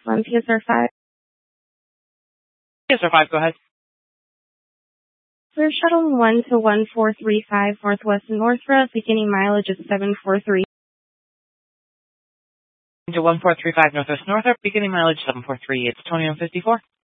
PSR 5. PSR 5, go ahead. We're shuttling 1 to 1435 Northwest Northrop, beginning mileage at 743. To 1435 Northwest Northrop, beginning mileage 743. It's Tony on 54.